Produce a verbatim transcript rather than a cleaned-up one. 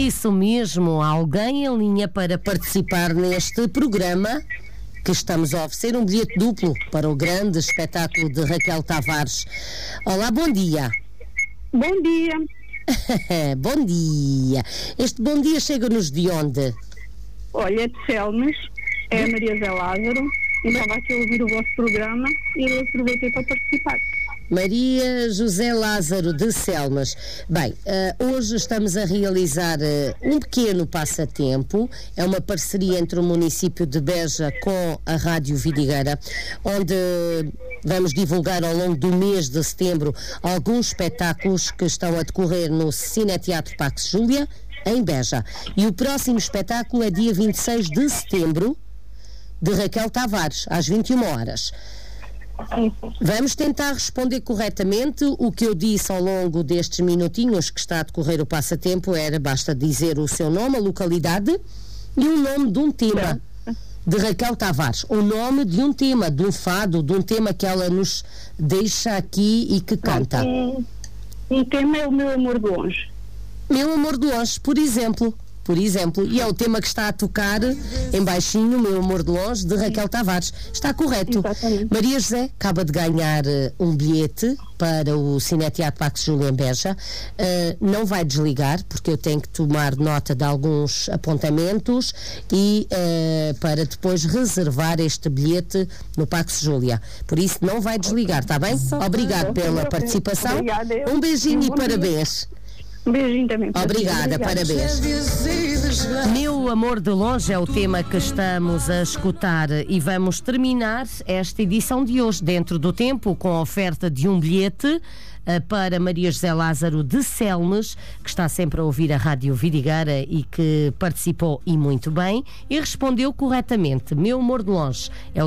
Isso mesmo, alguém em linha para participar neste programa que estamos a oferecer um bilhete duplo para o grande espetáculo de Raquel Tavares. Olá, bom dia. Bom dia. Bom dia. Este bom dia chega-nos de onde? Olha, de Selmas, é a Maria Zé Lázaro. Eu estava aqui a ouvir o vosso programa e eu aproveitei para participar. Maria José Lázaro de Selmas. Bem, uh, hoje estamos a realizar uh, um pequeno passatempo. É uma parceria entre o município de Beja com a Rádio Vidigueira, onde vamos divulgar ao longo do mês de setembro alguns espetáculos que estão a decorrer no Cineteatro Pax Júlia, em Beja. E o próximo espetáculo é dia vinte e seis de setembro, de Raquel Tavares, às vinte e uma horas. Vamos tentar responder corretamente. O que eu disse ao longo destes minutinhos que está a decorrer o passatempo era, basta dizer o seu nome, a localidade e o nome de um tema de Raquel Tavares, o nome de um tema, de um fado, de um tema que ela nos deixa aqui e que canta. Um, um tema é o Meu Amor de Longe. Meu Amor de Longe, por exemplo. Por exemplo, e é o tema que está a tocar em baixinho, Meu Amor de Longe, de Raquel Tavares. Está correto. Exatamente. Maria José acaba de ganhar uh, um bilhete para o Cineteatro Pax Júlia em Beja. Uh, não vai desligar, porque eu tenho que tomar nota de alguns apontamentos e uh, para depois reservar este bilhete no Pax Júlia. Por isso, não vai desligar, está bem? Obrigado pela participação. Obrigada, eu. Um beijinho Um e bom parabéns. Um beijinho também. para ti. Obrigada, Obrigada. parabéns. Meu Amor de Longe é o tema que estamos a escutar e vamos terminar esta edição de hoje dentro do tempo com a oferta de um bilhete uh, para Maria José Lázaro de Selmas, que está sempre a ouvir a Rádio Vidigueira e que participou e muito bem e respondeu corretamente. Meu Amor de Longe é o